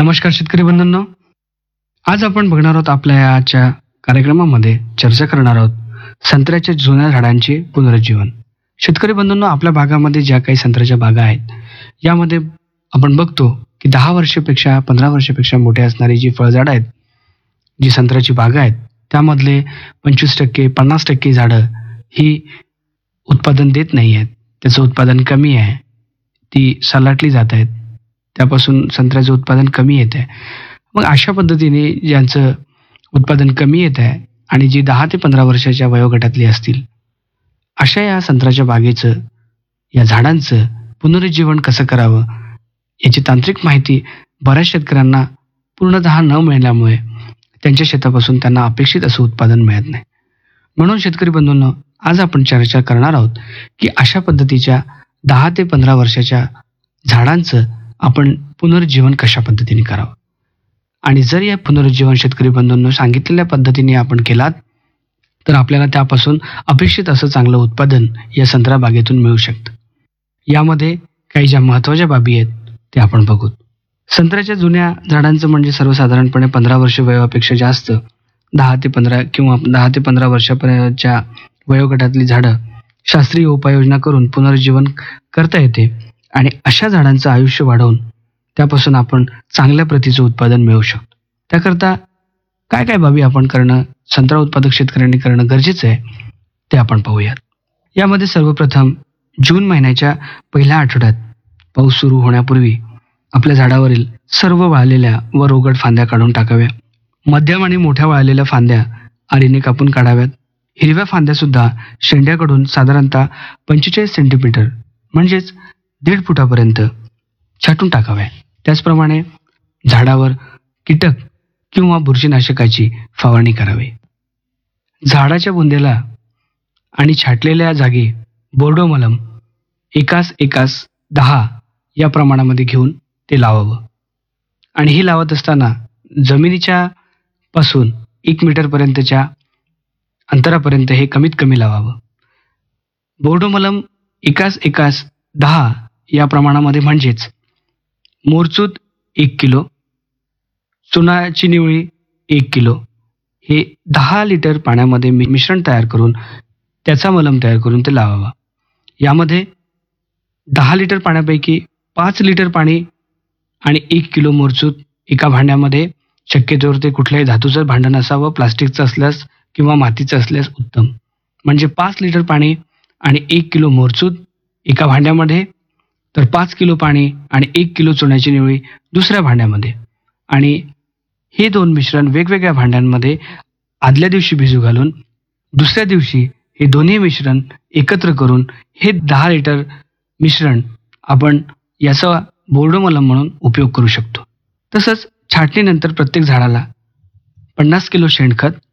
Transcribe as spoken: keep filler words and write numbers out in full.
नमस्कार शेतकरी बंधूंनो, आज आपण बघणार आहोत आपल्या आजच्या कार्यक्रमामध्ये चर्चा करणार आहोत संत्र्याच्या जुन्या झाडांचे पुनरुज्जीवन. शेतकरी बंधूंनो, आपल्या भागामध्ये ज्या काही संत्र्याच्या बागा आहेत यामध्ये आपण बघतो की दहा वर्षापेक्षा पंधरा वर्षापेक्षा मोठे असणारी जी फळझाडं आहेत, जी संत्र्याची बागा आहेत, त्यामधले पंचवीस टक्के पन्नास टक्के झाडं ही उत्पादन देत नाही आहेत. त्याचं उत्पादन कमी आहे, ती सलाटली जात आहेत, त्यापासून संत्र्याचं उत्पादन कमी येत आहे. मग अशा पद्धतीने ज्यांचं उत्पादन कमी येत आहे आणि जी दहा ते पंधरा वर्षाच्या वयोगटातली असतील, अशा या संत्र्याच्या बागेचं, या झाडांचं पुनरुज्जीवन कसं करावं याची तांत्रिक माहिती बऱ्याच शेतकऱ्यांना पूर्णतः न मिळाल्यामुळे त्यांच्या शेतापासून त्यांना अपेक्षित असं उत्पादन मिळत नाही. म्हणून शेतकरी बंधूंनो, आज आपण चर्चा करणार आहोत की अशा पद्धतीच्या दहा ते पंधरा वर्षाच्या झाडांचं आपण पुनरुज्जीवन कशा पद्धतीने करावं. आणि जर या पुनरुज्जीवन शेतकरी बंधूंनो सांगितलेल्या पद्धतीने आपण केलात तर आपल्याला त्यापासून अपेक्षित असं चांगलं उत्पादन या संत्रा बागेतून मिळू शकतं. यामध्ये काही ज्या महत्त्वाच्या बाबी आहेत ते आपण बघू. संत्र्याच्या जुन्या झाडांचं म्हणजे सर्वसाधारणपणे पंधरा वर्ष वयोपेक्षा जास्त दहा ते पंधरा किंवा दहा ते पंधरा वर्षापर्यंतच्या वयोगटातली झाडं शास्त्रीय उपाययोजना करून पुनरुज्जीवन करता येते आणि अशा झाडांचं आयुष्य वाढवून त्यापासून आपण चांगल्या प्रतीचं उत्पादन मिळवू शकतो. त्याकरता काय काय बाबी आपण करणं, संत्रा उत्पादक शेतकऱ्यांनी करणं गरजेचं आहे ते आपण पाहूयात. यामध्ये सर्वप्रथम जून महिन्याच्या पहिल्या आठवड्यात पाऊस सुरू होण्यापूर्वी आपल्या झाडावरील सर्व वाळलेल्या व रोगट फांद्या काढून टाकाव्या. मध्यम आणि मोठ्या वाळलेल्या फांद्या आरीने कापून काढाव्यात. हिरव्या फांद्या सुद्धा शेंड्याकडून साधारणतः पंचेचाळीस सेंटीमीटर म्हणजेच दीड फुटापर्यंत छाटून टाकाव्या. त्याचप्रमाणे झाडावर कीटक किंवा बुरशीनाशकाची फवारणी करावी. झाडाच्या बुंदेला आणि छाटलेल्या जागी बोर्डो मलम एकास एकास दहा या प्रमाणामध्ये घेऊन ते लावावं. आणि हे लावत असताना जमिनीच्या पासून एक मीटरपर्यंतच्या अंतरापर्यंत हे कमीत कमी लावावं. बोर्डो मलम एकास एकास दहा या प्रमाणामध्ये म्हणजेच मोरचूत एक किलो, चुनाची निवळी एक किलो हे दहा लिटर पाण्यामध्ये मिश्रण तयार करून त्याचा मलम तयार करून ते लावावा. यामध्ये दहा लिटर पाण्यापैकी पाच लिटर पाणी आणि एक किलो मोरचूत एका भांड्यामध्ये, शक्यतोवर ते कुठल्याही धातूचं भांडं नसावं, प्लास्टिकचं असल्यास किंवा मातीचं असल्यास उत्तम. म्हणजे पाच लिटर पाणी आणि एक किलो मोरचूत एका भांड्यामध्ये, तर पाच किलो पाणी आणि एक किलो चुन्याची निवळी दुसऱ्या भांड्यामध्ये, आणि हे दोन मिश्रण वेगवेगळ्या भांड्यांमध्ये आदल्या दिवशी भिजू घालून दुसऱ्या दिवशी हे दोन्ही मिश्रण एकत्र करून हे दहा लिटर मिश्रण आपण याचा बोर्डो मलम म्हणून उपयोग करू शकतो. तसंच छाटणीनंतर प्रत्येक झाडाला पन्नास किलो शेणखत